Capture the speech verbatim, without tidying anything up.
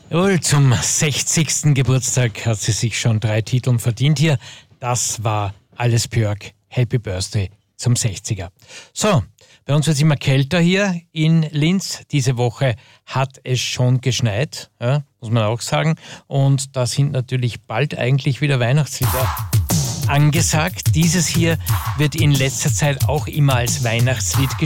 Jawohl, zum sechzigsten Geburtstag hat sie sich schon drei Titeln verdient hier. Das war Alice Björk. Happy Birthday zum sechziger. So, bei uns wird es immer kälter hier in Linz. Diese Woche hat es schon geschneit, ja, muss man auch sagen. Und da sind natürlich bald eigentlich wieder Weihnachtslieder angesagt. Dieses hier wird in letzter Zeit auch immer als Weihnachtslied gespielt.